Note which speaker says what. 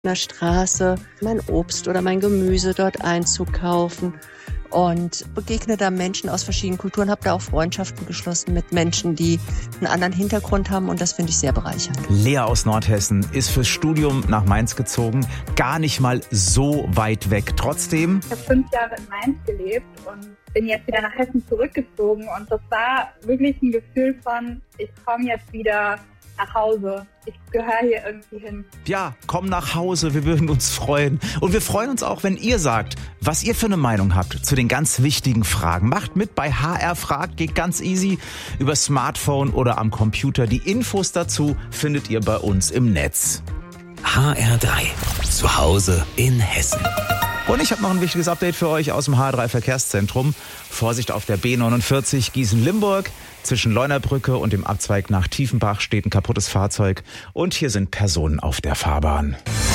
Speaker 1: der Straße mein Obst oder mein Gemüse dort einzukaufen und begegne da Menschen aus verschiedenen Kulturen, habe da auch Freundschaften geschlossen mit Menschen, die einen anderen Hintergrund haben und das finde ich sehr bereichernd.
Speaker 2: Lea aus Nordhessen ist fürs Studium nach Mainz gezogen, gar nicht mal so weit weg. Trotzdem...
Speaker 3: Ich habe 5 Jahre in Mainz gelebt und bin jetzt wieder nach Hessen zurückgezogen und das war wirklich ein Gefühl von, ich komme jetzt wieder nach Hause. Ich gehöre hier irgendwie hin.
Speaker 2: Ja, komm nach Hause, wir würden uns freuen. Und wir freuen uns auch, wenn ihr sagt, was ihr für eine Meinung habt zu den ganz wichtigen Fragen. Macht mit bei HR fragt, geht ganz easy über Smartphone oder am Computer. Die Infos dazu findet ihr bei uns im Netz.
Speaker 4: HR3, zu Hause in Hessen.
Speaker 2: Und ich habe noch ein wichtiges Update für euch aus dem HR3 Verkehrszentrum. Vorsicht auf der B49 Gießen-Limburg. Zwischen Leunabrücke und dem Abzweig nach Tiefenbach steht ein kaputtes Fahrzeug. Und hier sind Personen auf der Fahrbahn.